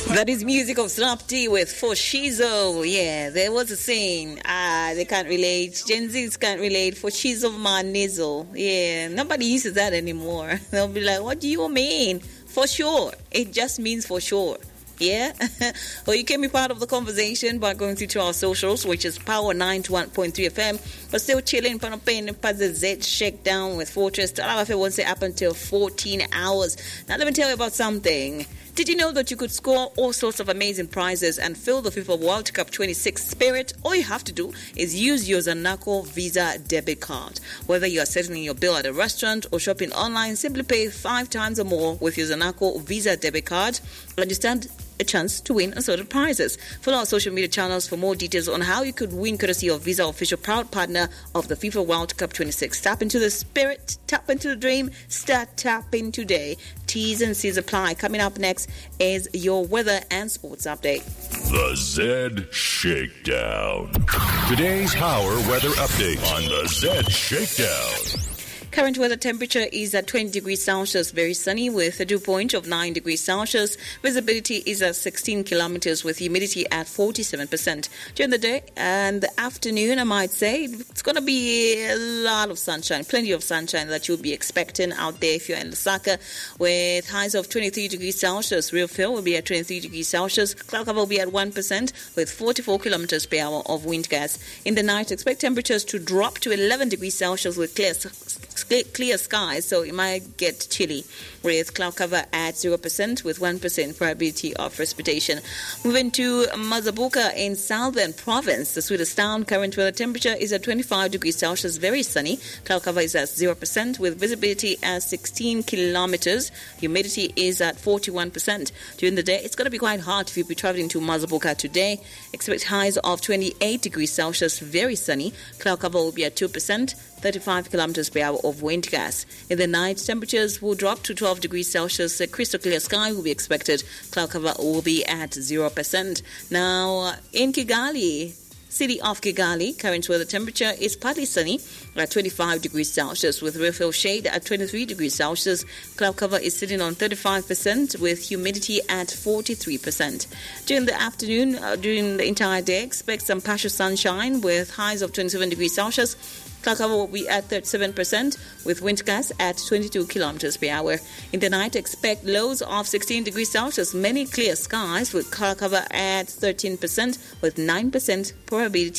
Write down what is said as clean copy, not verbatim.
That is music of Snapti with Foshizo. Yeah, there was a saying. They can't relate. Gen Zs can't relate. Foshizo manizo. Yeah, nobody uses that anymore. They'll be like, what do you mean? For sure. It just means for sure. Yeah? Well, you can be part of the conversation by going through to our socials, which is Power 91.3 FM. We're still chilling. Z Shakedown with Fortress. Talawafe won't say up until 14 hours. Now, let me tell you about something. Did you know that you could score all sorts of amazing prizes and fill the FIFA World Cup 26 spirit? All you have to do is use your Zanaco Visa debit card. Whether you are settling your bill at a restaurant or shopping online, simply pay 5 times or more with your Zanaco Visa debit card and you stand a chance to win assorted prizes. Follow our social media channels for more details on how you could win courtesy of Visa, official proud partner of the FIFA World Cup 26. Tap into the spirit, tap into the dream, start tapping today. T's and C's apply. Coming up next is your weather and sports update. The Z Shakedown. Today's Power Weather Update on the Z Shakedown. Current weather temperature is at 20 degrees Celsius, very sunny with a dew point of 9 degrees Celsius. Visibility is at 16 kilometers with humidity at 47%. During the day and the afternoon, I might say, it's going to be a lot of sunshine, plenty of sunshine that you'll be expecting out there if you're in Lusaka, with highs of 23 degrees Celsius. Real feel will be at 23 degrees Celsius. Cloud cover will be at 1% with 44 kilometers per hour of wind gusts. In the night, expect temperatures to drop to 11 degrees Celsius with clear skies, so it might get chilly with cloud cover at 0% with 1% probability of precipitation. Moving to Mazabuka in Southern Province, the sweetest town. Current weather temperature is at 25 degrees Celsius, very sunny. Cloud cover is at 0% with visibility at 16 kilometers. Humidity is at 41%. During the day, it's going to be quite hot if you'll be traveling to Mazabuka today. Expect highs of 28 degrees Celsius, very sunny. Cloud cover will be at 2%. 35 kilometers per hour of wind gusts. In the night, temperatures will drop to 12 degrees Celsius. A crystal clear sky will be expected. Cloud cover will be at 0%. Now, in Kigali, city of Kigali, current weather temperature is partly sunny at 25 degrees Celsius with real shade at 23 degrees Celsius. Cloud cover is sitting on 35% with humidity at 43%. During the afternoon, during the entire day, expect some partial sunshine with highs of 27 degrees Celsius. Cloud cover will be at 37% with wind gusts at 22 kilometers per hour. In the night, expect lows of 16 degrees Celsius, many clear skies with cloud cover at 13% with 9% probability